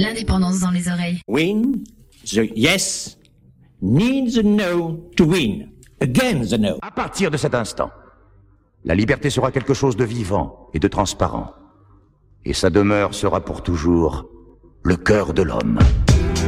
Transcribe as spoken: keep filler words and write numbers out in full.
L'indépendance dans les oreilles. Win the yes needs the no to win. Again the no. À partir de cet instant, la liberté sera quelque chose de vivant et de transparent. Et sa demeure sera pour toujours le cœur de l'homme.